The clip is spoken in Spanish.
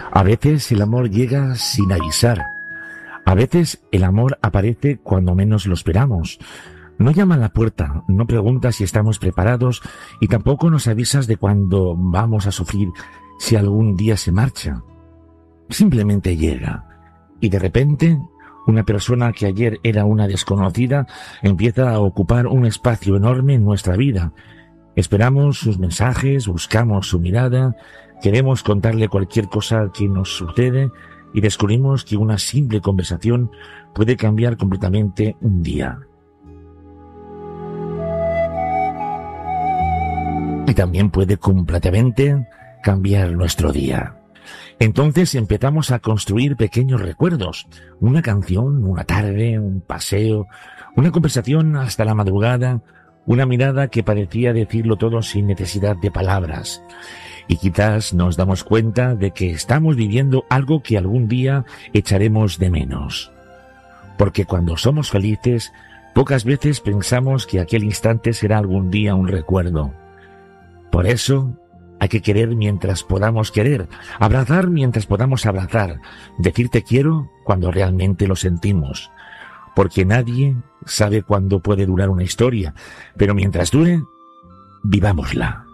A veces el amor llega sin avisar. A veces el amor aparece cuando menos lo esperamos. No llama a la puerta, no pregunta si estamos preparados y tampoco nos avisas de cuándo vamos a sufrir si algún día se marcha. Simplemente llega y de repente una persona que ayer era una desconocida empieza a ocupar un espacio enorme en nuestra vida. Esperamos sus mensajes, buscamos su mirada, queremos contarle cualquier cosa que nos sucede y descubrimos que una simple conversación puede cambiar completamente un día. Y también puede completamente cambiar nuestro día. Entonces empezamos a construir pequeños recuerdos, una canción, una tarde, un paseo, una conversación hasta la madrugada, una mirada que parecía decirlo todo sin necesidad de palabras. Y quizás nos damos cuenta de que estamos viviendo algo que algún día echaremos de menos. Porque cuando somos felices, pocas veces pensamos que aquel instante será algún día un recuerdo. Por eso, hay que querer mientras podamos querer, abrazar mientras podamos abrazar, decir te quiero cuando realmente lo sentimos. Porque nadie sabe cuándo puede durar una historia, pero mientras dure, vivámosla.